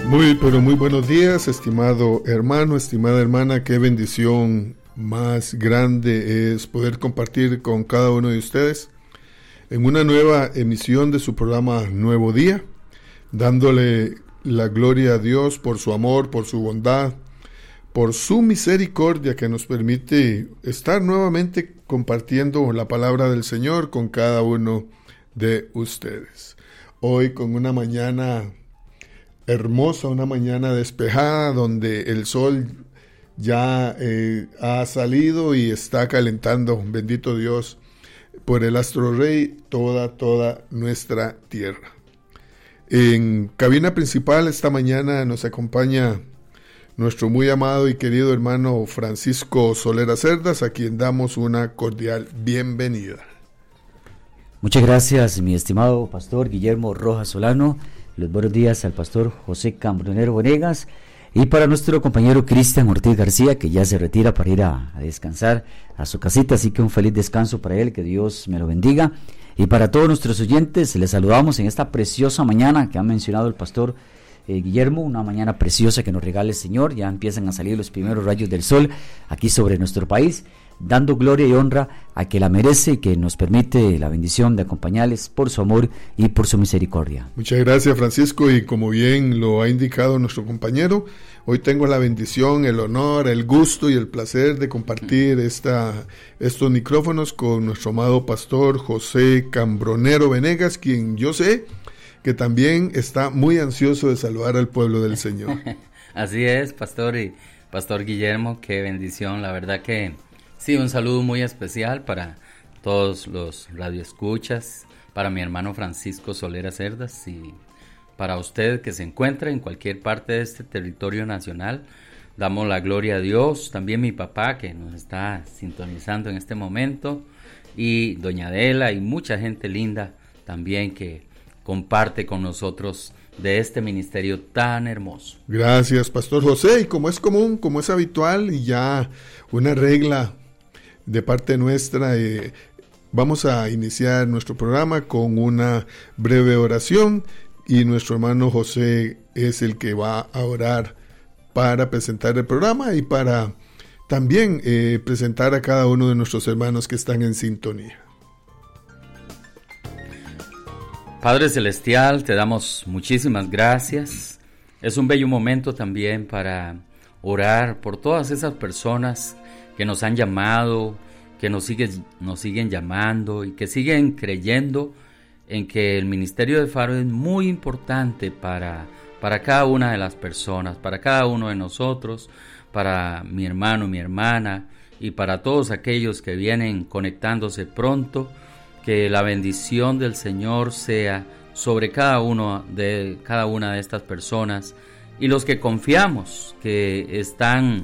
Pero muy buenos días, estimado hermano, estimada hermana. Qué bendición más grande es poder compartir con cada uno de ustedes en una nueva emisión de su programa Nuevo Día, dándole la gloria a Dios por su amor, por su bondad, por su misericordia que nos permite estar nuevamente compartiendo la palabra del Señor con cada uno de ustedes. Hoy con una mañana hermosa, una mañana despejada, donde el sol ya ha salido y está calentando, bendito Dios, por el astro rey, toda nuestra tierra. En cabina principal esta mañana nos acompaña nuestro muy amado y querido hermano Francisco Solera Cerdas, a quien damos una cordial bienvenida. Muchas gracias, mi estimado pastor Guillermo Rojas Solano. Los buenos días al pastor José Cambronero Venegas y para nuestro compañero Cristian Ortiz García, que ya se retira para ir a descansar a su casita, así que un feliz descanso para él, que Dios me lo bendiga. Y para todos nuestros oyentes, les saludamos en esta preciosa mañana que ha mencionado el pastor Guillermo, una mañana preciosa que nos regala el Señor. Ya empiezan a salir los primeros rayos del sol aquí sobre nuestro país, dando gloria y honra a que la merece y que nos permite la bendición de acompañarles por su amor y por su misericordia. Muchas gracias, Francisco, y como bien lo ha indicado nuestro compañero, hoy tengo la bendición, el honor, el gusto y el placer de compartir estos micrófonos con nuestro amado pastor José Cambronero Venegas, quien yo sé que también está muy ansioso de saludar al pueblo del Señor. Así es, pastor, y pastor Guillermo, qué bendición, la verdad que sí, un saludo muy especial para todos los radioescuchas, para mi hermano Francisco Solera Cerdas y para usted que se encuentra en cualquier parte de este territorio nacional. Damos la gloria a Dios, también mi papá que nos está sintonizando en este momento, y doña Adela y mucha gente linda también que comparte con nosotros de este ministerio tan hermoso. Gracias, pastor José, y como es común, como es habitual y ya una regla de parte nuestra, vamos a iniciar nuestro programa con una breve oración y nuestro hermano José es el que va a orar para presentar el programa y para también presentar a cada uno de nuestros hermanos que están en sintonía. Padre Celestial, te damos muchísimas gracias. Es un bello momento también para orar por todas esas personas que nos han llamado, que nos siguen llamando y que siguen creyendo en que el ministerio de Faro es muy importante para cada una de las personas, para cada uno de nosotros, para mi hermano, mi hermana y para todos aquellos que vienen conectándose pronto. Que la bendición del Señor sea sobre cada una de estas personas y los que confiamos que están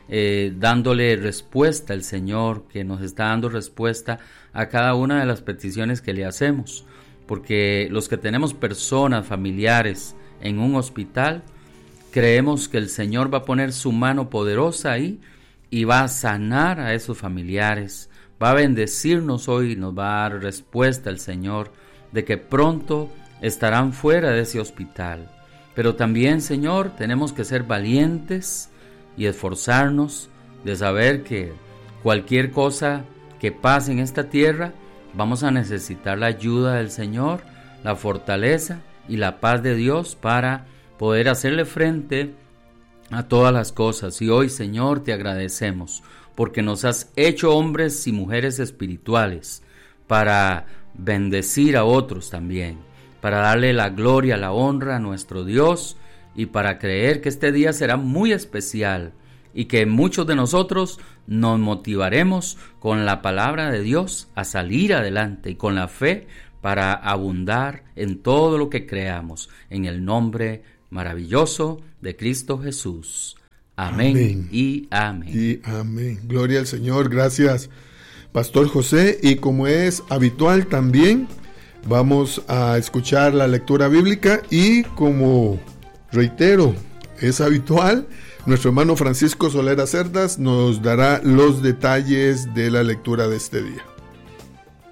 dándole respuesta al Señor, que nos está dando respuesta a cada una de las peticiones que le hacemos, porque los que tenemos personas familiares en un hospital, creemos que el Señor va a poner su mano poderosa ahí y va a sanar a esos familiares, va a bendecirnos hoy, nos va a dar respuesta el Señor de que pronto estarán fuera de ese hospital. Pero también, Señor, tenemos que ser valientes y esforzarnos de saber que cualquier cosa que pase en esta tierra, vamos a necesitar la ayuda del Señor, la fortaleza y la paz de Dios para poder hacerle frente a todas las cosas. Y hoy, Señor, te agradecemos porque nos has hecho hombres y mujeres espirituales para bendecir a otros también, para darle la gloria, la honra a nuestro Dios y para creer que este día será muy especial y que muchos de nosotros nos motivaremos con la palabra de Dios a salir adelante y con la fe para abundar en todo lo que creamos, en el nombre maravilloso de Cristo Jesús. Amén, amén y amén. Y amén. Gloria al Señor. Gracias, Pastor José. Y como es habitual también, vamos a escuchar la lectura bíblica y como reitero, es habitual, nuestro hermano Francisco Solera Cerdas nos dará los detalles de la lectura de este día.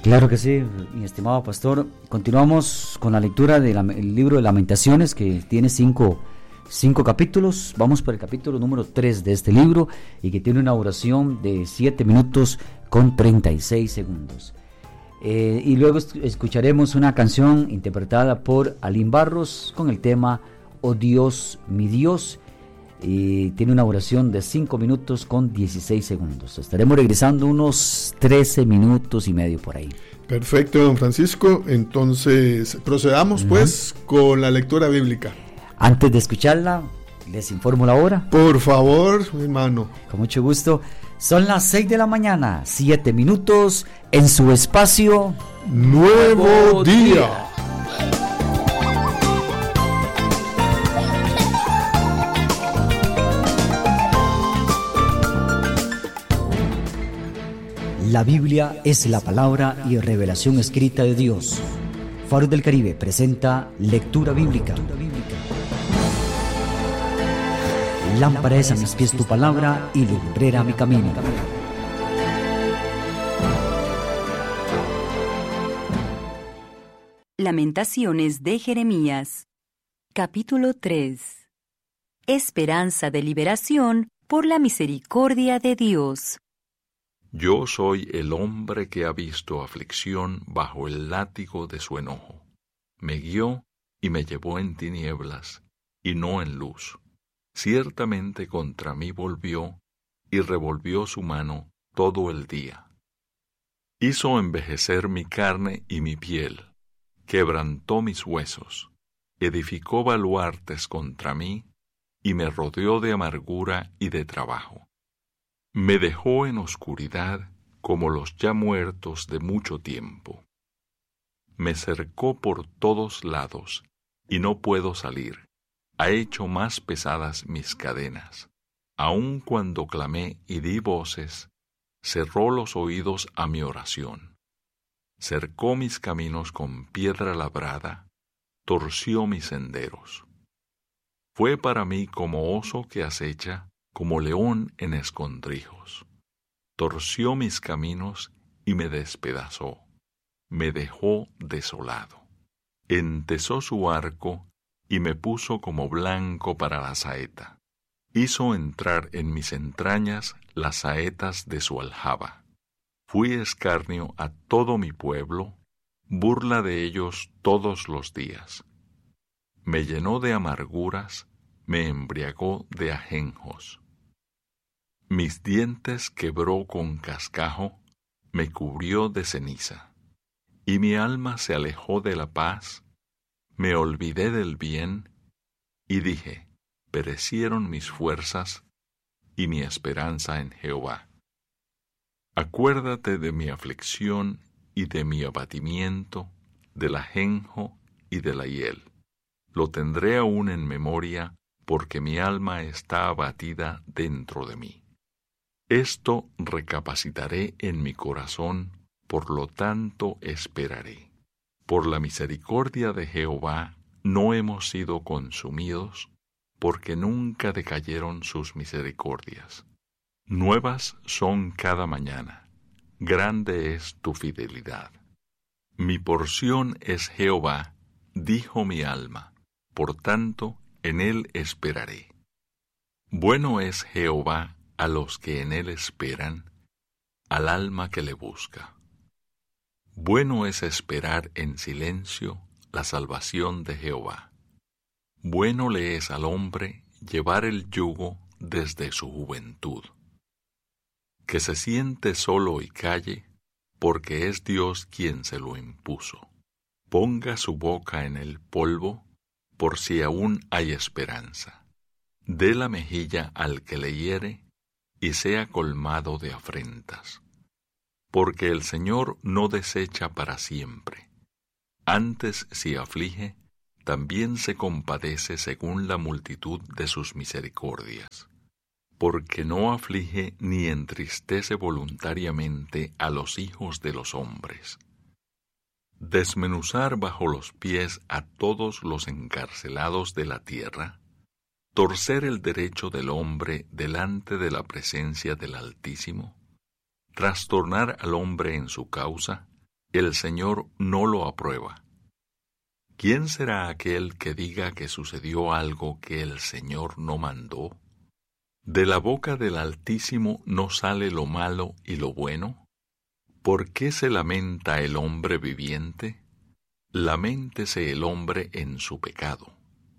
Claro que sí, mi estimado pastor. Continuamos con la lectura del libro de Lamentaciones, que tiene cinco capítulos. Vamos por el capítulo número 3 de este libro, y que tiene una oración de 7 minutos con 36 segundos. Y luego escucharemos una canción interpretada por Alín Barros con el tema Oh Dios, mi Dios, y tiene una oración de 5 minutos con 16 segundos. Estaremos regresando unos 13 minutos y medio por ahí. Perfecto, don Francisco. Entonces procedamos pues con la lectura bíblica. Antes de escucharla, les informo la hora. Por favor, hermano. Con mucho gusto. Son las 6 de la mañana, 7 minutos en su espacio Nuevo Día. La Biblia es la palabra y revelación escrita de Dios. Faro del Caribe presenta lectura bíblica. Lámpara es a mis pies tu palabra y lumbrera mi camino. Lamentaciones de Jeremías, capítulo 3. Esperanza de liberación por la misericordia de Dios. Yo soy el hombre que ha visto aflicción bajo el látigo de su enojo. Me guió y me llevó en tinieblas, y no en luz. Ciertamente contra mí volvió, y revolvió su mano todo el día. Hizo envejecer mi carne y mi piel, quebrantó mis huesos, edificó baluartes contra mí, y me rodeó de amargura y de trabajo. Me dejó en oscuridad como los ya muertos de mucho tiempo. Me cercó por todos lados, y no puedo salir. Ha hecho más pesadas mis cadenas. Aun cuando clamé y di voces, cerró los oídos a mi oración. Cercó mis caminos con piedra labrada, torció mis senderos. Fue para mí como oso que acecha, como león en escondrijos. Torció mis caminos y me despedazó. Me dejó desolado. Entesó su arco y me puso como blanco para la saeta. Hizo entrar en mis entrañas las saetas de su aljaba. Fui escarnio a todo mi pueblo, burla de ellos todos los días. Me llenó de amarguras, me embriagó de ajenjos. Mis dientes quebró con cascajo, me cubrió de ceniza. Y mi alma se alejó de la paz, me olvidé del bien, y dije, perecieron mis fuerzas y mi esperanza en Jehová. Acuérdate de mi aflicción y de mi abatimiento, del ajenjo y de la hiel. Lo tendré aún en memoria, porque mi alma está abatida dentro de mí. Esto recapacitaré en mi corazón, por lo tanto esperaré. Por la misericordia de Jehová no hemos sido consumidos, porque nunca decayeron sus misericordias. Nuevas son cada mañana, grande es tu fidelidad. Mi porción es Jehová, dijo mi alma, por tanto en él esperaré. Bueno es Jehová a los que en él esperan, al alma que le busca. Bueno es esperar en silencio la salvación de Jehová. Bueno le es al hombre llevar el yugo desde su juventud. Que se siente solo y calle, porque es Dios quien se lo impuso. Ponga su boca en el polvo, por si aún hay esperanza. Dé la mejilla al que le hiere, y sea colmado de afrentas. Porque el Señor no desecha para siempre. Antes, si aflige, también se compadece según la multitud de sus misericordias. Porque no aflige ni entristece voluntariamente a los hijos de los hombres. Desmenuzar bajo los pies a todos los encarcelados de la tierra, torcer el derecho del hombre delante de la presencia del Altísimo, trastornar al hombre en su causa, el Señor no lo aprueba. ¿Quién será aquel que diga que sucedió algo que el Señor no mandó? ¿De la boca del Altísimo no sale lo malo y lo bueno? ¿Por qué se lamenta el hombre viviente? Laméntese el hombre en su pecado.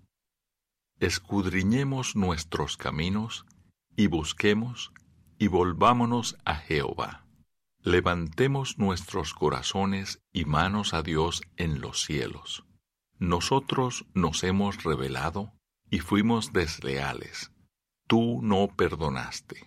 Escudriñemos nuestros caminos y busquemos y volvámonos a Jehová. Levantemos nuestros corazones y manos a Dios en los cielos. Nosotros nos hemos rebelado y fuimos desleales. Tú no perdonaste.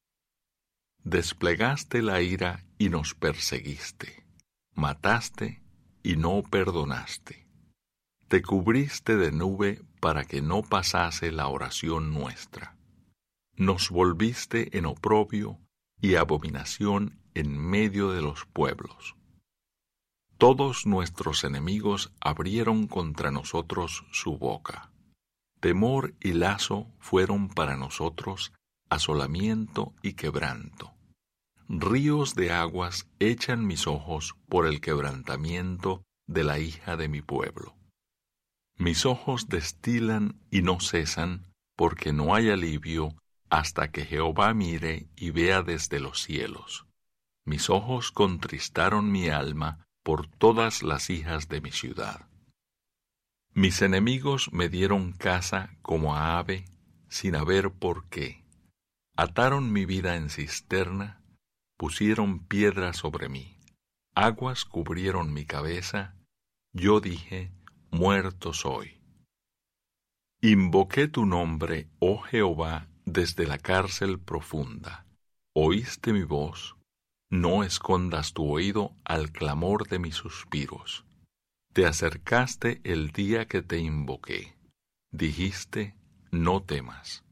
Desplegaste la ira y nos perseguiste. Mataste y no perdonaste. Te cubriste de nube para que no pasase la oración nuestra. Nos volviste en oprobio y abominación en medio de los pueblos. Todos nuestros enemigos abrieron contra nosotros su boca. Temor y lazo fueron para nosotros asolamiento y quebranto. Ríos de aguas echan mis ojos por el quebrantamiento de la hija de mi pueblo. Mis ojos destilan y no cesan, porque no hay alivio hasta que Jehová mire y vea desde los cielos. Mis ojos contristaron mi alma por todas las hijas de mi ciudad. Mis enemigos me dieron caza como a ave, sin haber por qué. Ataron mi vida en cisterna, pusieron piedra sobre mí. Aguas cubrieron mi cabeza, yo dije, muerto soy. Invoqué tu nombre, oh Jehová, desde la cárcel profunda. Oíste mi voz, no escondas tu oído al clamor de mis suspiros. Te acercaste el día que te invoqué. Dijiste, no temas.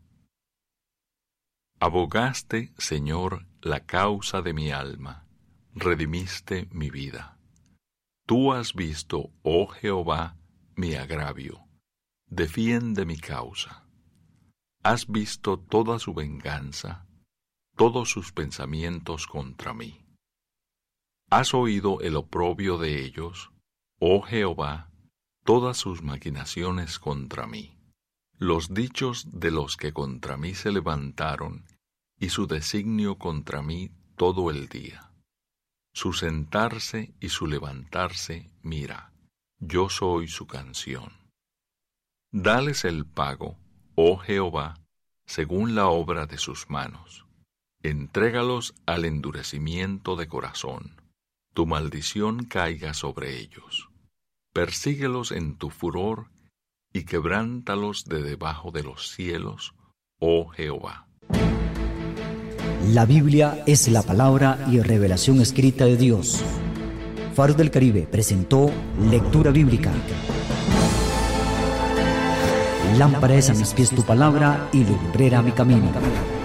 Abogaste, Señor, la causa de mi alma. Redimiste mi vida. Tú has visto, oh Jehová, mi agravio. Defiende mi causa. Has visto toda su venganza, todos sus pensamientos contra mí. Has oído el oprobio de ellos, oh Jehová, todas sus maquinaciones contra mí, los dichos de los que contra mí se levantaron, y su designio contra mí todo el día. Su sentarse y su levantarse, mira, yo soy su canción. Dales el pago, oh Jehová, según la obra de sus manos. Entrégalos al endurecimiento de corazón. Tu maldición caiga sobre ellos. Persíguelos en tu furor y quebrántalos de debajo de los cielos, oh Jehová. La Biblia es la palabra y revelación escrita de Dios. Faro del Caribe presentó Lectura Bíblica. Lámpara es a mis pies tu palabra y lumbrera mi camino.